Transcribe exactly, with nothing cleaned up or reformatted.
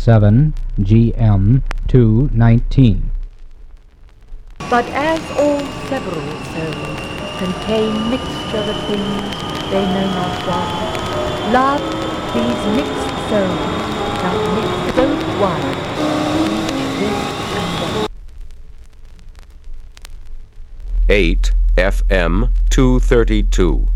seven G M two nineteen. But as all several souls contain mixture of things they know not what, love, these mixed souls shall mix both one, each this and that. eight F M two thirty-two.